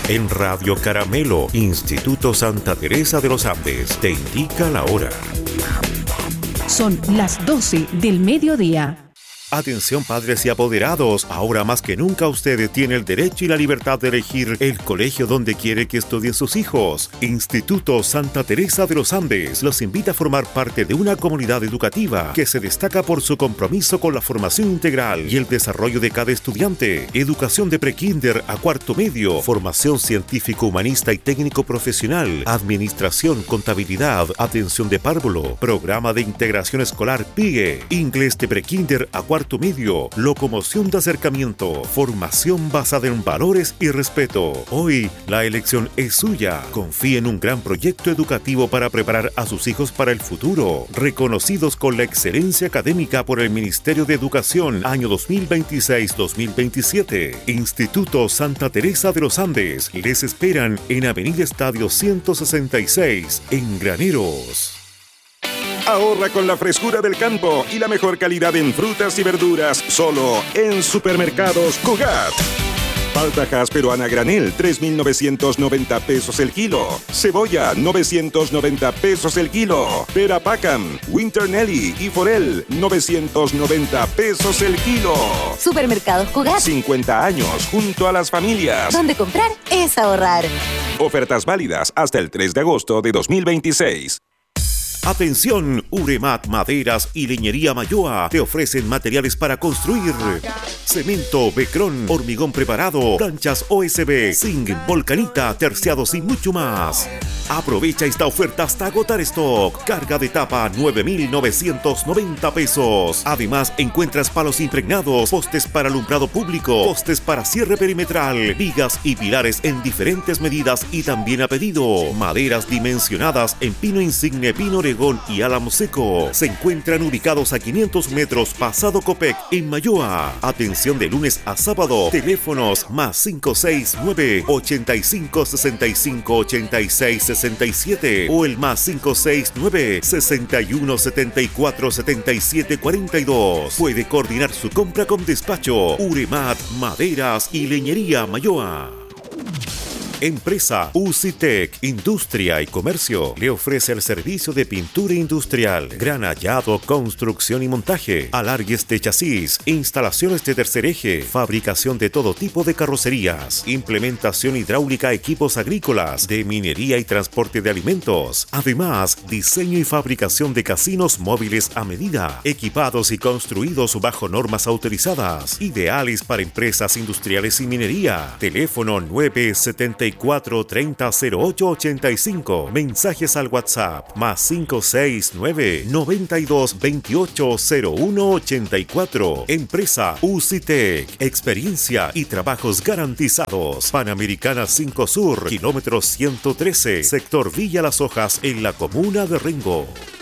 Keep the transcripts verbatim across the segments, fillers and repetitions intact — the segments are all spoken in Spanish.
En Radio Caramelo, Instituto Santa Teresa de los Andes, te indica la hora. Son las doce del mediodía. Atención padres y apoderados, ahora más que nunca usted tiene el derecho y la libertad de elegir el colegio donde quiere que estudien sus hijos. Instituto Santa Teresa de los Andes los invita a formar parte de una comunidad educativa que se destaca por su compromiso con la formación integral y el desarrollo de cada estudiante. Educación de prekinder a cuarto medio, formación científico, humanista y técnico profesional, administración, contabilidad, atención de párvulo, programa de integración escolar P I E, inglés de prekinder a cuarto cuarto medio, locomoción de acercamiento, formación basada en valores y respeto. Hoy, la elección es suya. Confíe en un gran proyecto educativo para preparar a sus hijos para el futuro. Reconocidos con la excelencia académica por el Ministerio de Educación, año dos mil veintiséis dos mil veintisiete. Instituto Santa Teresa de los Andes. Les esperan en Avenida Estadio ciento sesenta y seis, en Graneros. Ahorra con la frescura del campo y la mejor calidad en frutas y verduras solo en Supermercados Cugat. Paltajas peruana granel, tres mil novecientos noventa pesos el kilo. Cebolla, novecientos noventa pesos el kilo. Pera Pacam, Winter Nelly y Forel, novecientos noventa pesos el kilo. Supermercados Cugat. cincuenta años junto a las familias. Donde comprar es ahorrar. Ofertas válidas hasta el tres de agosto de dos mil veintiséis. Atención, Uremat Maderas y Leñería Mayoa te ofrecen materiales para construir: cemento, becrón, hormigón preparado, planchas O S B, zinc, volcanita, terciados y mucho más. Aprovecha esta oferta hasta agotar stock. Carga de tapa nueve mil novecientos noventa pesos. Además, encuentras palos impregnados, postes para alumbrado público, postes para cierre perimetral, vigas y pilares en diferentes medidas y también a pedido. Maderas dimensionadas en pino insigne, pino oregón y álamo seco. Se encuentran ubicados a quinientos metros pasado Copec en Mayoa. Atención de lunes a sábado. Teléfonos más cinco seis nueve, ochenta y cinco, sesenta y cinco, ochenta y seis, sesenta y siete o el más cinco seis nueve, sesenta y uno, setenta y cuatro, setenta y siete, cuarenta y dos. Puede coordinar su compra con despacho. Uremat Maderas y Leñería Mayoa. Empresa Ucitec, Industria y Comercio, le ofrece el servicio de pintura industrial, granallado, construcción y montaje, alargues de chasis, instalaciones de tercer eje, fabricación de todo tipo de carrocerías, implementación hidráulica, equipos agrícolas, de minería y transporte de alimentos. Además, diseño y fabricación de casinos móviles a medida, equipados y construidos bajo normas autorizadas, ideales para empresas industriales y minería. Teléfono nueve siete cuatro, treinta, cero ocho, ochenta y cinco. Mensajes al WhatsApp más cinco seis nueve, noventa y dos, veintiocho, cero uno, ochenta y cuatro. Empresa Ucitec, experiencia y trabajos garantizados. Panamericana cinco Sur, kilómetro ciento trece, sector Villa Las Hojas, en la comuna de Rengo.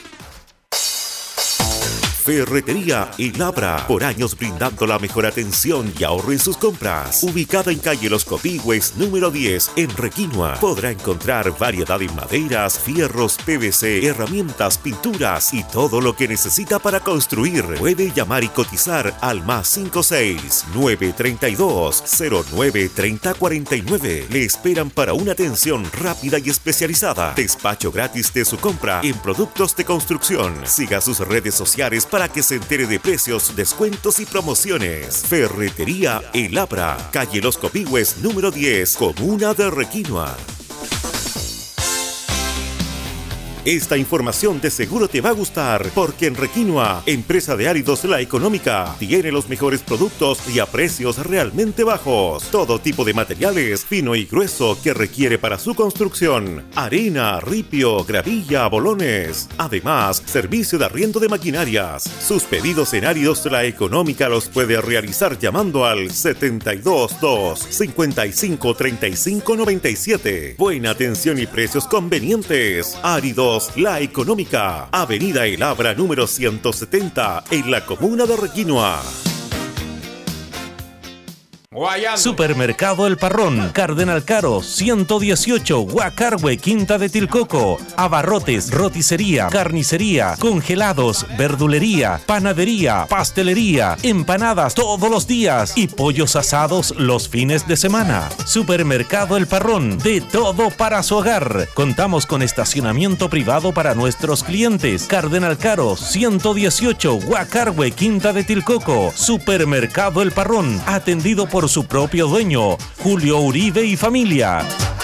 Ferretería El Abra, por años brindando la mejor atención y ahorro en sus compras. Ubicada en calle Los Copigües, número diez, en Requinoa. Podrá encontrar variedad en maderas, fierros, P V C, herramientas, pinturas y todo lo que necesita para construir. Puede llamar y cotizar al más cinco seis nueve, treinta y dos, cero nueve, treinta, cuarenta y nueve. Le esperan para una atención rápida y especializada. Despacho gratis de su compra en productos de construcción. Siga sus redes sociales para para que se entere de precios, descuentos y promociones. Ferretería El Abra, calle Los Copigües, número diez, comuna de Requinoa. Esta información de seguro te va a gustar, porque en Requinoa, empresa de áridos La Económica, tiene los mejores productos y a precios realmente bajos. Todo tipo de materiales, fino y grueso, que requiere para su construcción: arena, ripio, gravilla, bolones. Además, servicio de arriendo de maquinarias. Sus pedidos en áridos La Económica los puede realizar llamando al setenta y dos, dos, cincuenta y cinco, treinta y cinco, noventa y siete. Buena atención y precios convenientes. Áridos La Económica, Avenida El Abra número ciento setenta, en la comuna de Requinoa. Guayando. Supermercado El Parrón, Cardenal Caro, ciento dieciocho, Huacarhue, Quinta de Tilcoco. Abarrotes, roticería, carnicería, congelados, verdulería, panadería, pastelería, empanadas todos los días y pollos asados los fines de semana. Supermercado El Parrón, de todo para su hogar. Contamos con estacionamiento privado para nuestros clientes. Cardenal Caro, ciento dieciocho, Huacarhue, Quinta de Tilcoco. Supermercado El Parrón, atendido por su propio dueño, Julio Uribe y familia.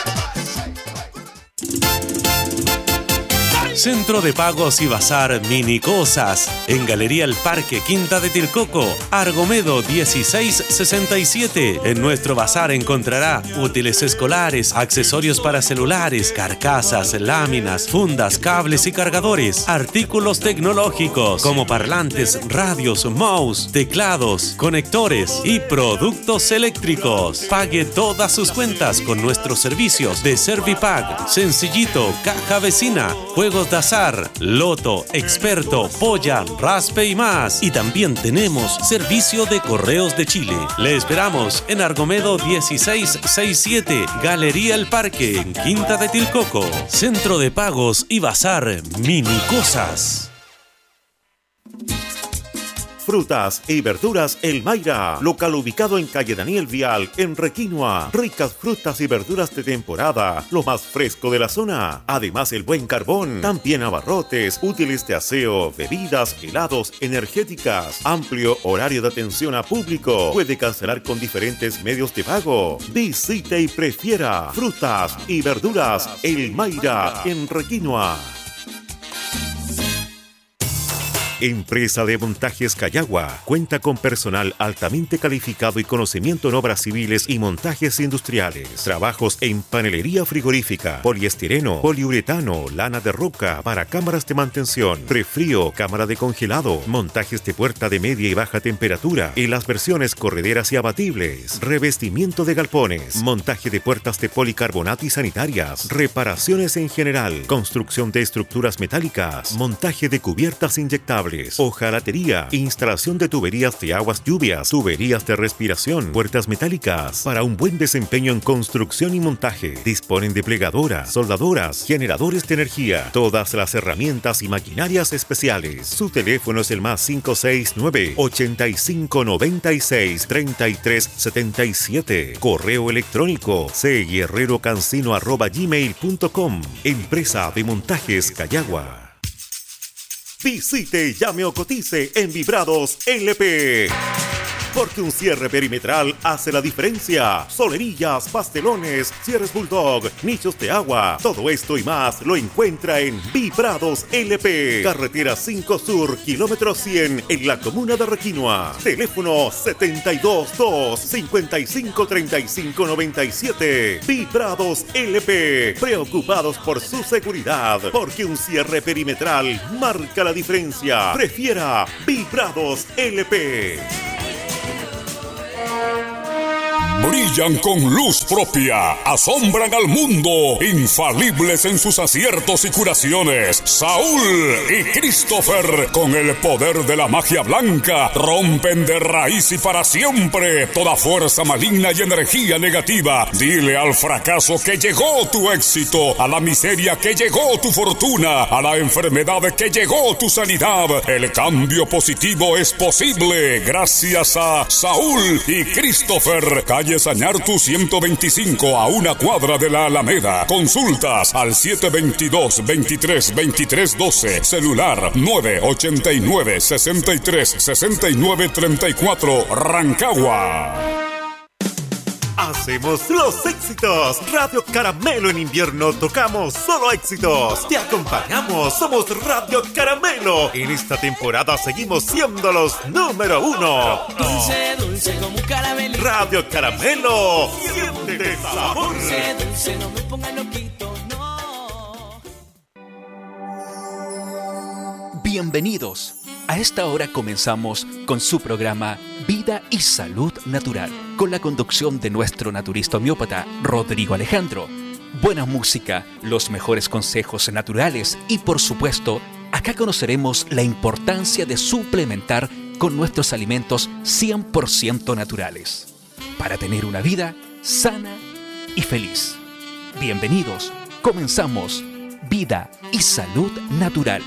Centro de Pagos y Bazar Mini Cosas, en Galería El Parque, Quinta de Tilcoco, Argomedo dieciséis sesenta y siete. En nuestro bazar encontrará útiles escolares, accesorios para celulares, carcasas, láminas, fundas, cables y cargadores, artículos tecnológicos como parlantes, radios, mouse, teclados, conectores y productos eléctricos. Pague todas sus cuentas con nuestros servicios de Servipack, Sencillito, Caja Vecina, Juegos de azar, loto, experto, polla, raspe y más. Y también tenemos servicio de correos de Chile. Le esperamos en Argomedo dieciséis sesenta y siete, Galería El Parque, en Quinta de Tilcoco. Centro de Pagos y Bazar Mini Cosas. Frutas y verduras El Mayra, local ubicado en calle Daniel Vial, en Requinoa. Ricas frutas y verduras de temporada, lo más fresco de la zona. Además, el buen carbón, también abarrotes, útiles de aseo, bebidas, helados, energéticas. Amplio horario de atención a público. Puede cancelar con diferentes medios de pago. Visite y prefiera frutas y verduras El Mayra, en Requinoa. Empresa de Montajes Cayagua cuenta con personal altamente calificado y conocimiento en obras civiles y montajes industriales. Trabajos en panelería frigorífica, poliestireno, poliuretano, lana de roca para cámaras de mantención, prefrío, cámara de congelado, montajes de puerta de media y baja temperatura en las versiones correderas y abatibles, revestimiento de galpones, montaje de puertas de policarbonato y sanitarias, reparaciones en general, construcción de estructuras metálicas, montaje de cubiertas inyectables, hojalatería, instalación de tuberías de aguas lluvias, tuberías de respiración, puertas metálicas. Para un buen desempeño en construcción y montaje, disponen de plegadoras, soldadoras, generadores de energía, todas las herramientas y maquinarias especiales. Su teléfono es el más cinco seis nueve, ochenta y cinco noventa y seis, treinta y tres setenta y siete. Correo electrónico cguerrerocancino arroba gmail punto com. Empresa de Montajes Cayagua. Visite, llame o cotice en Vibrados L P. Porque un cierre perimetral hace la diferencia. Solerillas, pastelones, cierres Bulldog, nichos de agua. Todo esto y más lo encuentra en Vibrados L P. Carretera cinco Sur, kilómetro cien, en la comuna de Requinoa. Teléfono setenta y dos dos, cincuenta y cinco treinta y cinco noventa y siete. Vibrados L P. Preocupados por su seguridad. Porque un cierre perimetral marca la diferencia. Prefiera Vibrados L P. Brillan con luz propia, asombran al mundo, infalibles en sus aciertos y curaciones. Saúl y Christopher, con el poder de la magia blanca, rompen de raíz y para siempre toda fuerza maligna y energía negativa. Dile al fracaso que llegó tu éxito, a la miseria que llegó tu fortuna, a la enfermedad que llegó tu sanidad. El cambio positivo es posible gracias a Saúl y Christopher. Calle Sañartu ciento veinticinco, a una cuadra de la Alameda. Consultas al siete veintidós, veintitrés, veintitrés doce. Celular nueve ochenta y nueve, sesenta y tres, sesenta y nueve treinta y cuatro. Rancagua. Hacemos los éxitos. Radio Caramelo en invierno tocamos solo éxitos. Te acompañamos, somos Radio Caramelo. En esta temporada seguimos siendo los número uno. Dulce, dulce como un caramelito. Radio Caramelo, siente sabor. Dulce, dulce, no me pongan loquito, no. Bienvenidos. A esta hora comenzamos con su programa Vida y Salud Natural, con la conducción de nuestro naturista homeópata Rodrigo Alejandro. Buena música, los mejores consejos naturales y, por supuesto, acá conoceremos la importancia de suplementar con nuestros alimentos cien por ciento naturales. para tener una vida sana y feliz. Bienvenidos, comenzamos Vida y Salud Natural.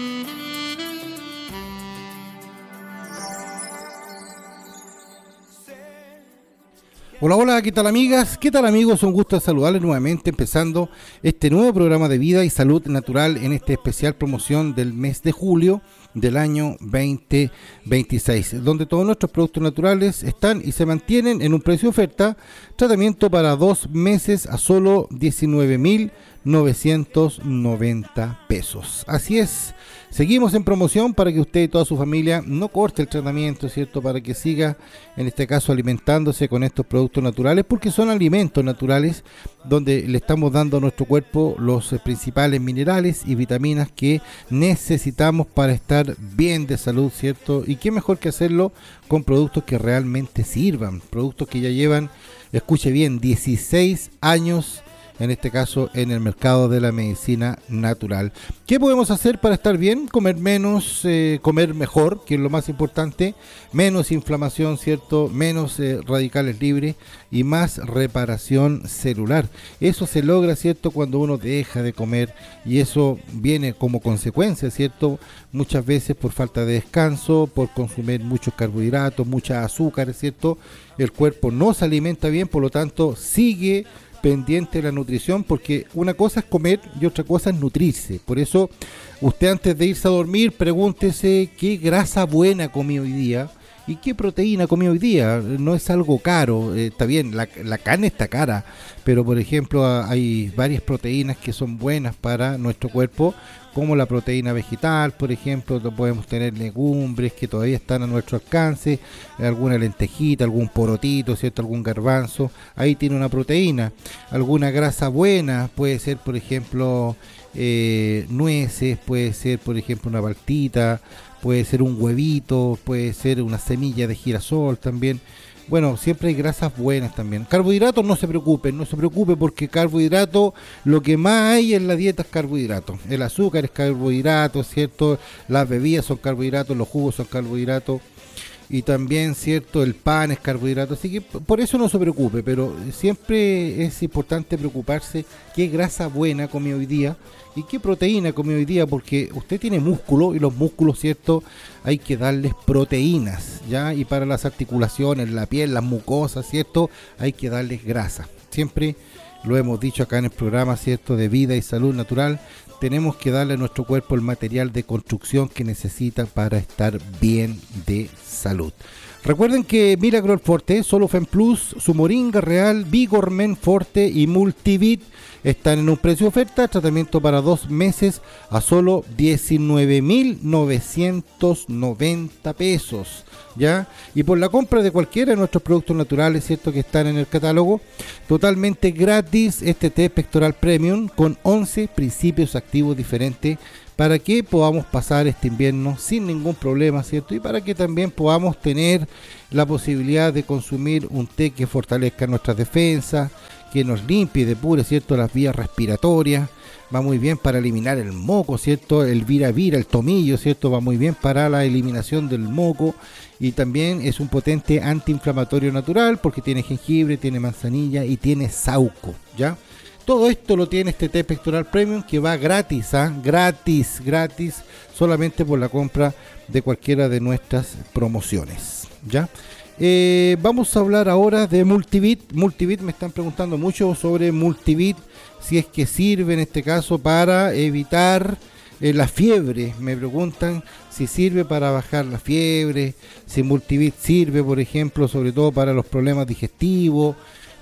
Hola, hola, ¿qué tal amigas? ¿Qué tal amigos? Un gusto saludarles nuevamente empezando este nuevo programa de Vida y Salud Natural en esta especial promoción del mes de julio del año veinte veintiséis, donde todos nuestros productos naturales están y se mantienen en un precio de oferta, tratamiento para dos meses a solo diecinueve mil novecientos noventa pesos. Así es, seguimos en promoción para que usted y toda su familia no corte el tratamiento, ¿cierto? Para que siga, en este caso, alimentándose con estos productos naturales, porque son alimentos naturales donde le estamos dando a nuestro cuerpo los principales minerales y vitaminas que necesitamos para estar bien de salud, ¿cierto? Y qué mejor que hacerlo con productos que realmente sirvan, productos que ya llevan, escuche bien, dieciséis años en este caso en el mercado de la medicina natural. ¿Qué podemos hacer para estar bien? Comer menos, eh, comer mejor, que es lo más importante, menos inflamación, ¿cierto? Menos eh, radicales libres y más reparación celular. Eso se logra, ¿cierto? Cuando uno deja de comer, y eso viene como consecuencia, ¿cierto? Muchas veces por falta de descanso, por consumir muchos carbohidratos, mucha azúcar, ¿cierto? El cuerpo no se alimenta bien, por lo tanto sigue pendiente de la nutrición, porque una cosa es comer y otra cosa es nutrirse. Por eso usted, antes de irse a dormir, pregúntese qué grasa buena comí hoy día y qué proteína comí hoy día. No es algo caro, eh, está bien, la, la carne está cara, pero por ejemplo hay varias proteínas que son buenas para nuestro cuerpo, como la proteína vegetal, por ejemplo. Podemos tener legumbres que todavía están a nuestro alcance, alguna lentejita, algún porotito, ¿cierto? Algún garbanzo, ahí tiene una proteína. Alguna grasa buena puede ser, por ejemplo, eh, nueces, puede ser, por ejemplo, una paltita, puede ser un huevito, puede ser una semilla de girasol también. Bueno, siempre hay grasas buenas también. Carbohidratos, no se preocupen, no se preocupe, porque carbohidrato, lo que más hay en la dieta es carbohidrato. El azúcar es carbohidrato, ¿cierto? Las bebidas son carbohidratos, los jugos son carbohidratos. Y también, ¿cierto? El pan es carbohidrato. Así que por eso no se preocupe, pero siempre es importante preocuparse qué grasa buena come hoy día y qué proteína come hoy día, porque usted tiene músculo y los músculos, ¿cierto? Hay que darles proteínas, ¿ya? Y para las articulaciones, la piel, las mucosas, ¿cierto? Hay que darles grasa. Siempre lo hemos dicho acá en el programa, ¿cierto? De Vida y Salud Natural. Tenemos que darle a nuestro cuerpo el material de construcción que necesita para estar bien de salud. Recuerden que Miracle Forte, Solofen Plus, su Moringa Real, Vigormen Forte y Multivit están en un precio de oferta, tratamiento para dos meses a solo diecinueve mil novecientos noventa pesos, ¿ya? Y por la compra de cualquiera de nuestros productos naturales, ¿cierto? Que están en el catálogo, totalmente gratis este té pectoral premium con once principios activos diferentes, para que podamos pasar este invierno sin ningún problema, ¿cierto? Y para que también podamos tener la posibilidad de consumir un té que fortalezca nuestras defensas, que nos limpie, depure, ¿cierto? Las vías respiratorias. Va muy bien para eliminar el moco, ¿cierto? El vira-vira, el tomillo, ¿cierto? Va muy bien para la eliminación del moco. Y también es un potente antiinflamatorio natural, porque tiene jengibre, tiene manzanilla y tiene sauco, ¿ya? Todo esto lo tiene este té pectoral premium, que va gratis, ¿ah? gratis, gratis, solamente por la compra de cualquiera de nuestras promociones, ¿ya? Eh, vamos a hablar ahora de Multivit. Multivit, me están preguntando mucho sobre Multivit, si es que sirve en este caso para evitar eh, la fiebre. Me preguntan si sirve para bajar la fiebre, si Multivit sirve, por ejemplo, sobre todo para los problemas digestivos.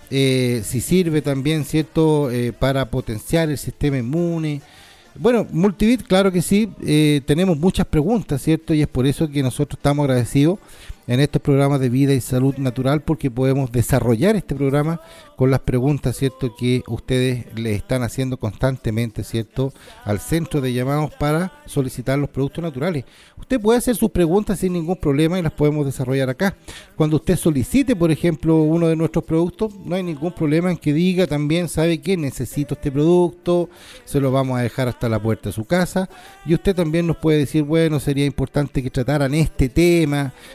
Eh, si sirve también, ¿cierto?, eh, para potenciar el sistema inmune. Bueno, Multivit, claro que sí. Eh, tenemos muchas preguntas, ¿cierto? Y es por eso que nosotros estamos agradecidos en estos programas de Vida y Salud Natural, porque podemos desarrollar este programa con las preguntas, ¿cierto?, que ustedes le están haciendo constantemente, ¿cierto?, al centro de llamados para solicitar los productos naturales. Usted puede hacer sus preguntas sin ningún problema y las podemos desarrollar acá. Cuando usted solicite, por ejemplo, uno de nuestros productos, no hay ningún problema en que diga también, sabe que necesito este producto, se lo vamos a dejar hasta la puerta de su casa, y usted también nos puede decir, bueno, sería importante que trataran este tema, que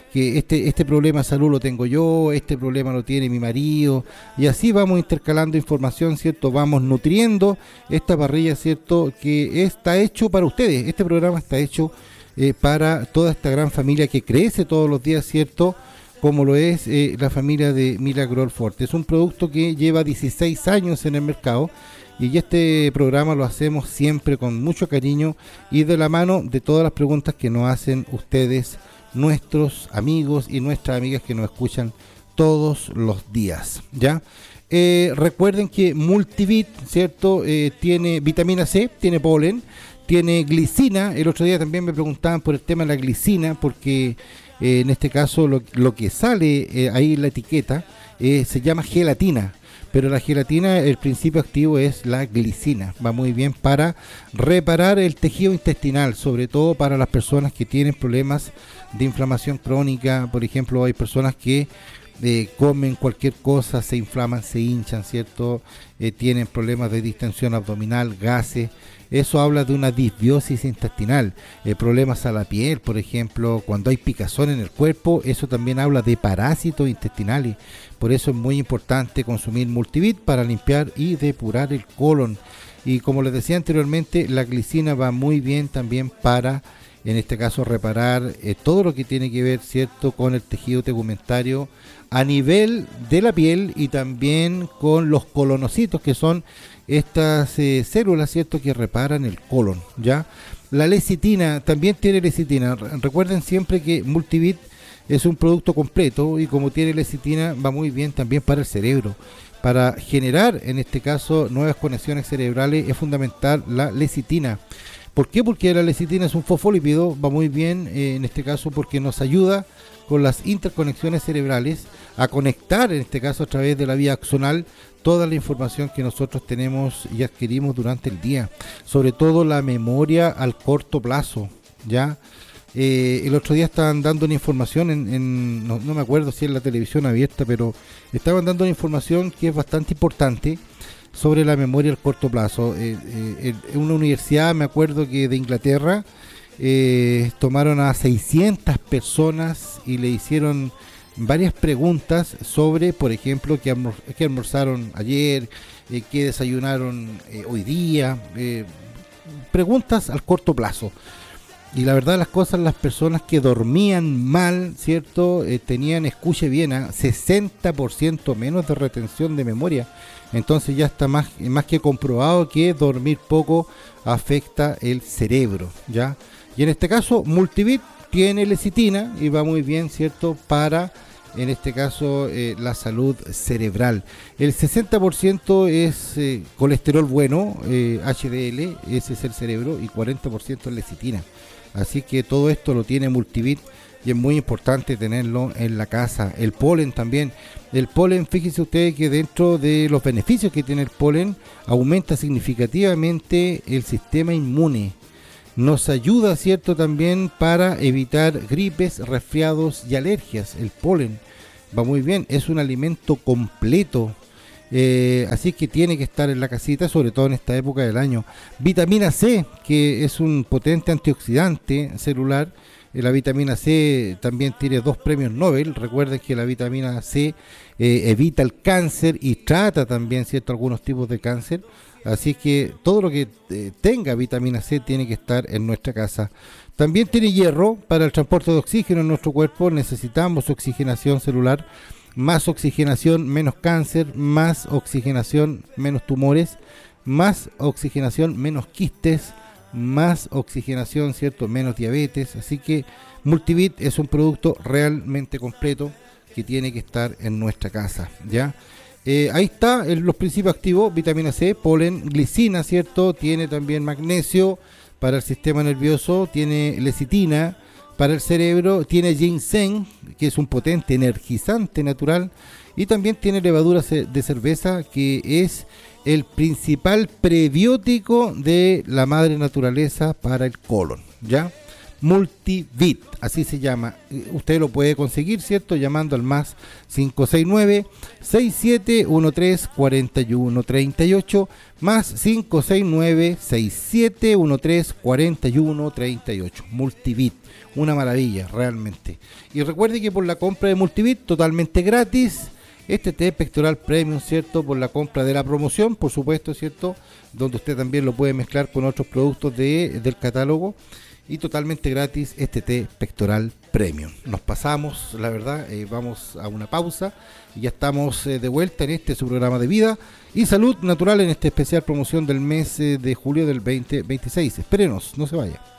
este, este problema de salud lo tengo yo, este problema lo tiene mi marido, y así vamos intercalando información, ¿cierto? Vamos nutriendo esta parrilla, ¿cierto? Que está hecho para ustedes, este programa está hecho eh, para toda esta gran familia que crece todos los días, ¿cierto? Como lo es eh, la familia de Milagro Forte. Es un producto que lleva dieciséis años en el mercado, y este programa lo hacemos siempre con mucho cariño y de la mano de todas las preguntas que nos hacen ustedes, nuestros amigos y nuestras amigas que nos escuchan todos los días, ¿ya? Eh, recuerden que Multivit, ¿cierto? Eh, tiene vitamina C, tiene polen, tiene glicina. El otro día también me preguntaban por el tema de la glicina, porque eh, en este caso lo, lo que sale eh, ahí en la etiqueta eh, se llama gelatina. Pero la gelatina, el principio activo es la glicina. Va muy bien para reparar el tejido intestinal, sobre todo para las personas que tienen problemas de inflamación crónica. Por ejemplo, hay personas que eh, comen cualquier cosa, se inflaman, se hinchan, ¿cierto? Eh, tienen problemas de distensión abdominal, gases. Eso habla de una disbiosis intestinal, eh, problemas a la piel, por ejemplo, cuando hay picazón en el cuerpo, eso también habla de parásitos intestinales. Por eso es muy importante consumir Multivit para limpiar y depurar el colon. Y como les decía anteriormente, la glicina va muy bien también para, en este caso, reparar eh, todo lo que tiene que ver, ¿cierto?, con el tejido tegumentario a nivel de la piel y también con los colonocitos, que son estas eh, células, ¿cierto?, que reparan el colon, ¿ya? La lecitina, también tiene lecitina. Recuerden siempre que Multivit es un producto completo y como tiene lecitina va muy bien también para el cerebro. Para generar, en este caso, nuevas conexiones cerebrales es fundamental la lecitina. ¿Por qué? Porque la lecitina es un fosfolípido, va muy bien eh, en este caso porque nos ayuda con las interconexiones cerebrales a conectar, en este caso a través de la vía axonal, toda la información que nosotros tenemos y adquirimos durante el día, sobre todo la memoria al corto plazo, ¿ya? Eh, el otro día estaban dando una información, en, en no, no me acuerdo si es la televisión abierta, pero estaban dando una información que es bastante importante sobre la memoria al corto plazo. Eh, eh, en una universidad, me acuerdo que de Inglaterra, eh, tomaron a seiscientas personas y le hicieron varias preguntas sobre, por ejemplo, qué, almor qué almorzaron ayer, eh, qué desayunaron eh, hoy día, eh, preguntas al corto plazo. Y la verdad de las cosas, las personas que dormían mal, ¿cierto?, eh, tenían, escuche bien, ¿eh? sesenta por ciento menos de retención de memoria. Entonces ya está más, más que comprobado que dormir poco afecta el cerebro, ¿ya? Y en este caso, Multivit tiene lecitina y va muy bien, ¿cierto?, para, en este caso, eh, la salud cerebral. El sesenta por ciento es eh, colesterol bueno, eh, H D L, ese es el cerebro, y cuarenta por ciento es lecitina. Así que todo esto lo tiene Multivit y es muy importante tenerlo en la casa. El polen también. El polen, fíjense ustedes que dentro de los beneficios que tiene el polen, aumenta significativamente el sistema inmune. Nos ayuda, ¿cierto?, también para evitar gripes, resfriados y alergias. El polen va muy bien, es un alimento completo. Eh, así que tiene que estar en la casita, sobre todo en esta época del año. Vitamina C, que es un potente antioxidante celular. Eh, la vitamina C también tiene dos premios Nobel. Recuerden que la vitamina C eh, evita el cáncer y trata también, ¿cierto?, algunos tipos de cáncer. Así que todo lo que eh, tenga vitamina C tiene que estar en nuestra casa. También tiene hierro para el transporte de oxígeno en nuestro cuerpo. Necesitamos oxigenación celular. Más oxigenación, menos cáncer. Más oxigenación, menos tumores. Más oxigenación, menos quistes. Más oxigenación, ¿cierto?, menos diabetes. Así que Multivit es un producto realmente completo que tiene que estar en nuestra casa, ¿ya? Eh, ahí está el, los principios activos: vitamina C, polen, glicina, ¿cierto? Tiene también magnesio para el sistema nervioso, tiene lecitina para el cerebro, tiene ginseng, que es un potente energizante natural, y también tiene levadura de cerveza, que es el principal prebiótico de la madre naturaleza para el colon, ¿ya? Multivit, así se llama. Usted lo puede conseguir, ¿cierto? Llamando al más cinco seis nueve, seis siete uno tres, cuatro uno tres ocho, más cinco seis nueve, seis siete uno tres, cuatro uno tres ocho. Multivit, una maravilla, realmente. Y recuerde que por la compra de Multivit, totalmente gratis, este té pectoral premium, ¿cierto? Por la compra de la promoción, por supuesto, ¿cierto? Donde usted también lo puede mezclar con otros productos de, del catálogo. Y totalmente gratis este té pectoral premium. Nos pasamos, la verdad, eh, vamos a una pausa y ya estamos eh, de vuelta en este su programa de vida y salud natural en esta especial promoción del mes eh, de julio del veinte veintiséis. Espérenos, no se vaya.